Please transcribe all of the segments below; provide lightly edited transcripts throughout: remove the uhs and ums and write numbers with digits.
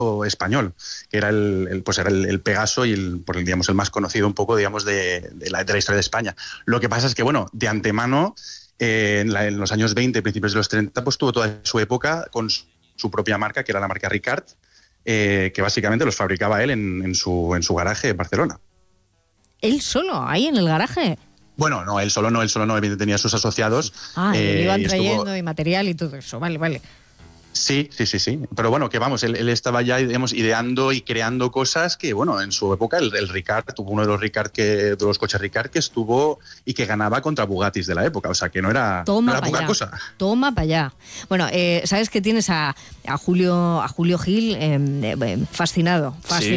español, que era el Pegaso y digamos, el más conocido un poco, digamos, de la historia de España. Lo que pasa es que, bueno, de antemano, en los años 20, principios de los 30, pues tuvo toda su época con su propia marca, que era la marca Ricard, que básicamente los fabricaba él en su garaje en Barcelona. ¿Él solo, ahí en el garaje? Bueno, no, él solo no, evidentemente tenía sus asociados. Le iban trayendo y material y todo eso, vale. Sí. Pero bueno, que vamos, él estaba ya, digamos, ideando y creando cosas que, bueno, en su época el Ricard tuvo uno de los coches Ricard que estuvo y que ganaba contra Bugattis de la época, o sea que no era poca cosa. Toma para allá. Bueno, sabes que tienes a Julio Gil fascinado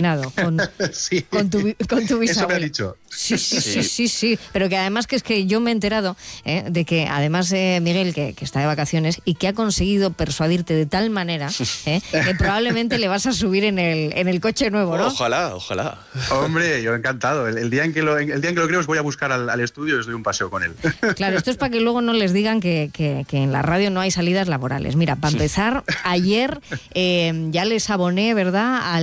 con tu bisabuelo. Eso me ha dicho. Sí. Pero que además que es que yo me he enterado de que además Miguel, que está de vacaciones y que ha conseguido persuadirte de tal manera que probablemente le vas a subir en el coche nuevo, ¿no? Ojalá. Hombre, yo encantado. El día en que lo creo os voy a buscar al estudio y os doy un paseo con él. Claro, esto es para que luego no les digan que en la radio no hay salidas laborales. Mira, para empezar, ayer ya les aboné, ¿verdad?, a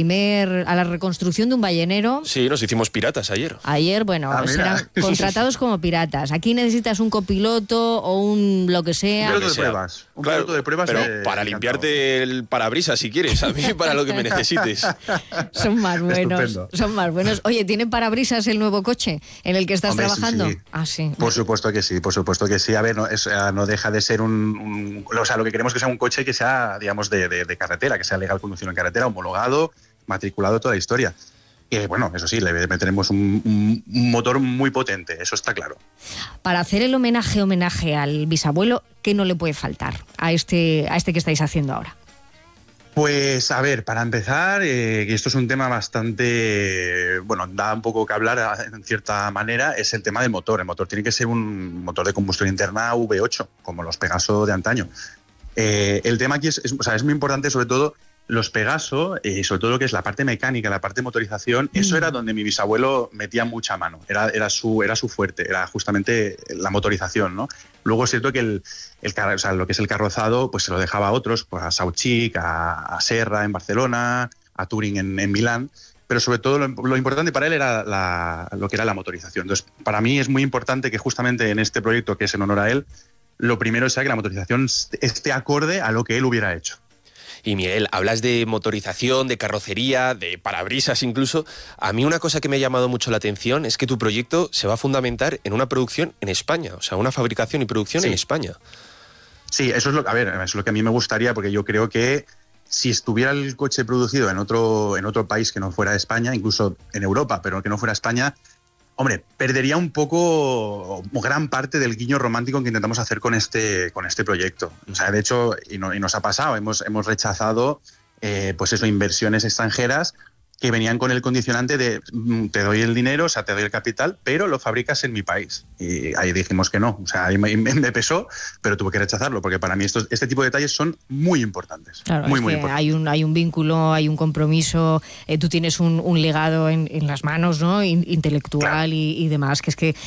la reconstrucción de un ballenero. Sí, nos hicimos piratas ayer. Serán contratados como piratas. Aquí necesitas un copiloto o un lo que sea. Un piloto de pruebas. Pero para limpiarte el parabrisas, si quieres, a mí para lo que me necesites. Son más buenos. Oye, ¿tiene parabrisas el nuevo coche en el que estás trabajando? Sí. Sí. Por supuesto que sí. A ver, no deja de ser o sea, lo que queremos es que sea un coche que sea, digamos, de carretera, que sea legal conducción en carretera, homologado, matriculado, toda la historia. Que bueno, eso sí, le tenemos un motor muy potente, eso está claro. Para hacer el homenaje al bisabuelo, ¿qué no le puede faltar a este que estáis haciendo ahora? Pues a ver, para empezar, que esto es un tema bastante, bueno, da un poco que hablar en cierta manera, es el tema del motor. El motor tiene que ser un motor de combustión interna V8, como los Pegaso de antaño. El tema aquí es muy importante, sobre todo, los Pegaso, sobre todo lo que es la parte mecánica, la parte de motorización, eso era donde mi bisabuelo metía mucha mano, era su fuerte, era justamente la motorización, ¿no? Luego es cierto que lo que es el carrozado, pues se lo dejaba a otros, pues a Sauchic, a Serra en Barcelona, a Touring en Milán, pero sobre todo lo importante para él era lo que era la motorización. Entonces, para mí es muy importante que justamente en este proyecto, que es en honor a él, lo primero sea que la motorización esté acorde a lo que él hubiera hecho. Y Miguel, hablas de motorización, de carrocería, de parabrisas incluso. A mí una cosa que me ha llamado mucho la atención es que tu proyecto se va a fundamentar en una producción en España, o sea, una fabricación y producción en España. Sí, eso es lo que a mí me gustaría, porque yo creo que si estuviera el coche producido en otro país que no fuera España, incluso en Europa, pero que no fuera España, hombre, perdería un poco o gran parte del guiño romántico que intentamos hacer con este proyecto. O sea, de hecho, y nos ha pasado, hemos rechazado inversiones extranjeras que venían con el condicionante de te doy el dinero, o sea, te doy el capital, pero lo fabricas en mi país. Y ahí dijimos que no. O sea, ahí me pesó, pero tuve que rechazarlo, porque para mí este tipo de detalles son muy importantes. Claro, muy importantes. Hay un vínculo, hay un compromiso, tú tienes un legado en las manos, ¿no? Intelectual, claro. y demás, que es que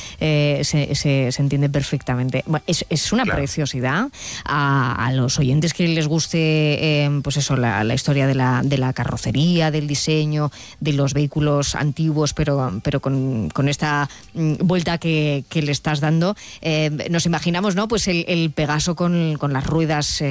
se entiende perfectamente. Bueno, es una preciosidad. A los oyentes que les guste la historia de la carrocería, del diseño, de los vehículos antiguos, pero con esta vuelta que le estás dando, nos imaginamos, ¿no? Pues el Pegaso con las ruedas,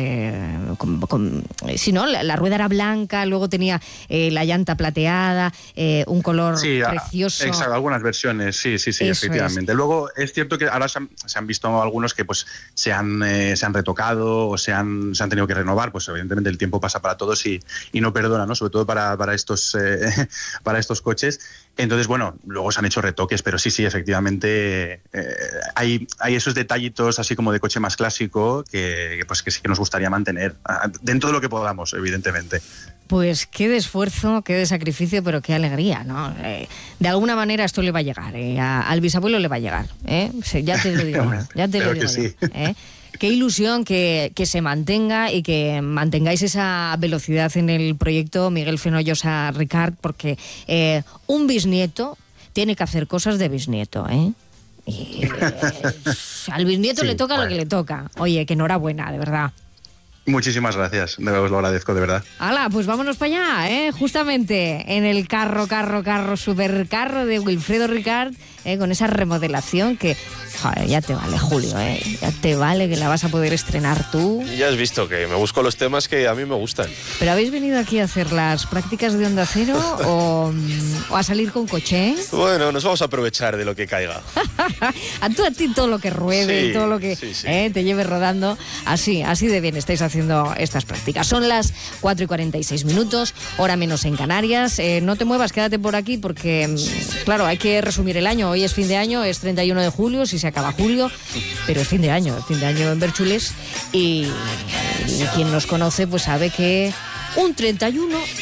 la rueda era blanca, luego tenía la llanta plateada, un color precioso. Exacto, algunas versiones, sí, efectivamente. Luego es cierto que ahora se han visto algunos que pues se han retocado o se han tenido que renovar, pues evidentemente el tiempo pasa para todos y no perdona, ¿no? Sobre todo para estos coches. Entonces, bueno, luego se han hecho retoques, pero sí, efectivamente hay esos detallitos así como de coche más clásico que sí que nos gustaría mantener dentro de lo que podamos, evidentemente. Pues qué de esfuerzo, qué de sacrificio, pero qué alegría, ¿no? De alguna manera esto le va a llegar, al bisabuelo le va a llegar, ya te lo digo, sí. Qué ilusión que se mantenga y que mantengáis esa velocidad en el proyecto Miguel Fenollosa Ricard, porque un bisnieto tiene que hacer cosas de bisnieto, Y al bisnieto le toca lo que le toca. Oye, que enhorabuena, de verdad. Muchísimas gracias, os lo agradezco de verdad. ¡Hala! Pues vámonos para allá, justamente en el supercarro de Wilfredo Ricart, con esa remodelación que, joder, ya te vale, Julio, ya te vale, que la vas a poder estrenar tú. Ya has visto que me busco los temas que a mí me gustan. ¿Pero habéis venido aquí a hacer las prácticas de Onda Cero o a salir con coche? Bueno, nos vamos a aprovechar de lo que caiga. A ti todo lo que ruede, sí, todo lo que te lleve rodando, así de bien estáis haciendo estas prácticas. Son las 4:46, hora menos en Canarias. No te muevas, quédate por aquí porque, claro, hay que resumir el año. Hoy es fin de año, es 31 de julio, si se acaba julio, pero es fin de año en Bérchules y quien nos conoce pues sabe que un 31